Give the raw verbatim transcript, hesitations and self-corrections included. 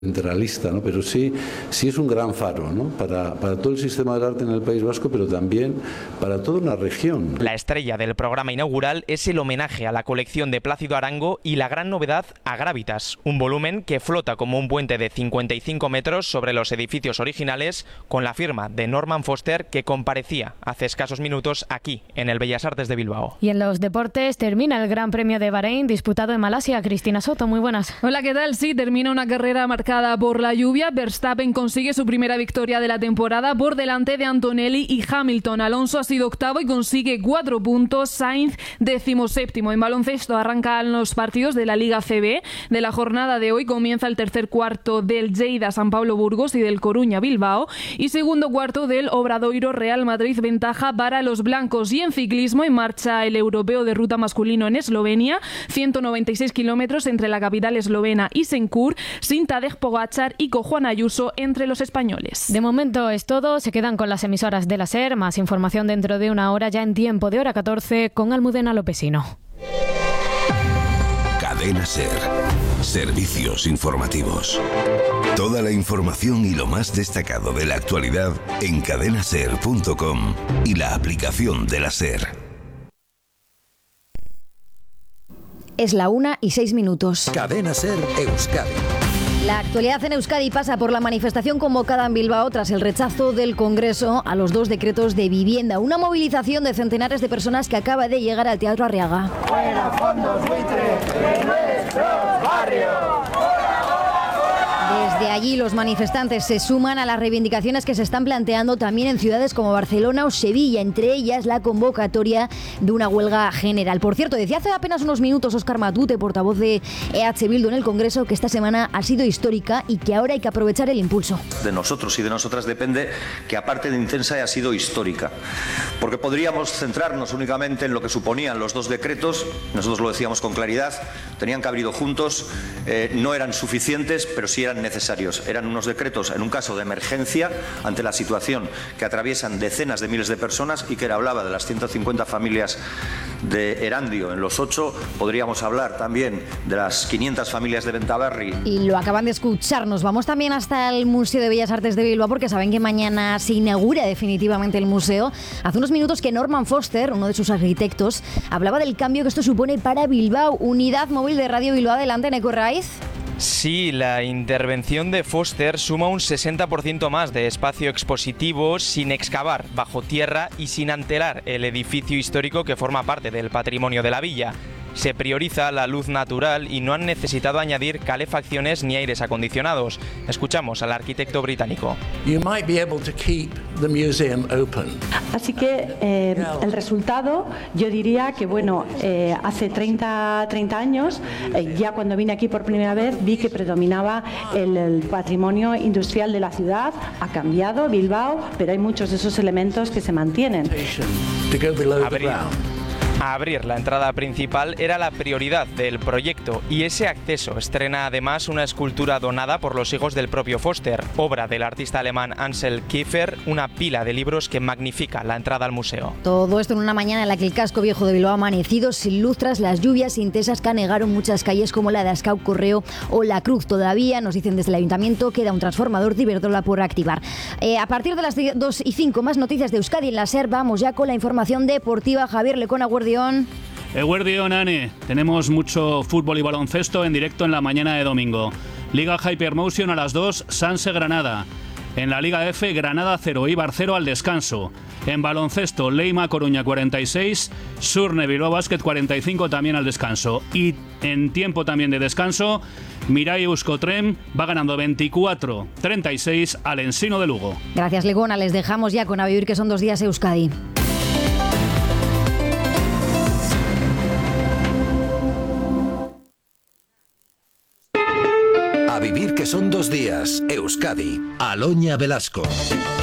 centralista, ¿no? Pero sí, sí es un gran faro, ¿no? Para, para todo el sistema del arte en el País Vasco, pero también para toda una región. La estrella del programa inaugural es el homenaje a la colección de Plácido Arango y la gran novedad a Gravitas, un volumen que flota como un puente de cincuenta y cinco metros sobre los edificios originales, con la firma de Norman Foster, que comparecía hace escasos minutos aquí, en el Bellas Artes de Bilbao. Y en los deportes termina el Gran Premio de Bahrein, disputado en Malasia. Cristina Soto, muy buenas. Hola, ¿qué tal? Sí, termina una carrera marcada por la lluvia. Verstappen consigue su primera victoria de la temporada por delante de Antonelli y Hamilton. Alonso ha sido octavo y consigue cuatro puntos. Sainz decimoséptimo. En baloncesto arrancan los partidos de la Liga C B. De la jornada de hoy comienza el tercer cuarto del Lleida San Pablo Burgos y del Coruña Bilbao, y segundo cuarto del Obradoiro Real Madrid, ventaja para los blancos. Y en ciclismo en marcha el europeo de ruta masculino en Eslovenia, ciento noventa y seis kilómetros entre la capital eslovena y Senkur, sin Tadej Pogačar y con Juan Ayuso entre los españoles. De momento es todo, se quedan con las emisoras de la SER, más información dentro de una hora, ya en tiempo de hora catorce, con Almudena Lopesino. Cadena SER. Servicios informativos. Toda la información y lo más destacado de la actualidad en cadena ser punto com y la aplicación de la SER. Es la una y seis minutos. Cadena SER Euskadi. La actualidad en Euskadi pasa por la manifestación convocada en Bilbao tras el rechazo del Congreso a los dos decretos de vivienda. Una movilización de centenares de personas que acaba de llegar al Teatro Arriaga. ¡Fuera fondos buitre de nuestros barrios! Desde allí los manifestantes se suman a las reivindicaciones que se están planteando también en ciudades como Barcelona o Sevilla, entre ellas la convocatoria de una huelga general. Por cierto, decía hace apenas unos minutos Óscar Matute, portavoz de E H Bildu en el Congreso, que esta semana ha sido histórica y que ahora hay que aprovechar el impulso. De nosotros y de nosotras depende que, aparte de intensa, haya sido histórica. Porque podríamos centrarnos únicamente en lo que suponían los dos decretos. Nosotros lo decíamos con claridad, tenían que haber ido juntos, eh, no eran suficientes, pero sí eran necesarios. Eran unos decretos en un caso de emergencia ante la situación que atraviesan decenas de miles de personas, y que era, hablaba de las ciento cincuenta familias de Erandio en los ocho, podríamos hablar también de las quinientas familias de Bentaberri. Y lo acaban de escuchar, nos vamos también hasta el Museo de Bellas Artes de Bilbao, porque saben que mañana se inaugura definitivamente el museo. Hace unos minutos que Norman Foster, uno de sus arquitectos, hablaba del cambio que esto supone para Bilbao. Unidad móvil de Radio Bilbao, adelante, Neko Raiz. Sí, la intervención de Foster suma un sesenta por ciento más de espacio expositivo sin excavar bajo tierra y sin alterar el edificio histórico que forma parte del patrimonio de la villa. Se prioriza la luz natural y no han necesitado añadir calefacciones ni aires acondicionados. Escuchamos al arquitecto británico. You might be able to keep the museum open. Así que eh, el resultado, yo diría que bueno, eh, hace treinta años, eh, ya cuando vine aquí por primera vez, vi que predominaba el, el patrimonio industrial de la ciudad. Ha cambiado Bilbao, pero hay muchos de esos elementos que se mantienen. Abrir, abrir la entrada principal era la prioridad del proyecto, y ese acceso estrena además una escultura donada por los hijos del propio Foster, obra del artista alemán Ansel Kiefer, una pila de libros que magnifica la entrada al museo. Todo esto en una mañana en la que el casco viejo de Bilbao ha amanecido sin luz tras las lluvias intensas que anegaron muchas calles como la de Ascau Correo o La Cruz. Todavía, nos dicen desde el ayuntamiento, queda un transformador de Iberdrola por activar. Eh, a partir de las dos y cinco, más noticias de Euskadi en la SER. Vamos ya con la información deportiva. Javier Lecona, Guardión. Eguerdión, Ane. Tenemos mucho fútbol y baloncesto en directo en la mañana de domingo. Liga Hypermotion a las dos, Sanse Granada. En la Liga F, Granada cero, Eibar cero al descanso. En baloncesto, Leima Coruña cuarenta y seis, Surne Bilbao Basket cuarenta y cinco también al descanso. Y en tiempo también de descanso, Mirai Euskotrem va ganando veinticuatro treinta y seis al Ensino de Lugo. Gracias, Legona. Les dejamos ya con A Vivir, que son dos días Euskadi. A Vivir, que son dos días Euskadi. Aloña Velasco.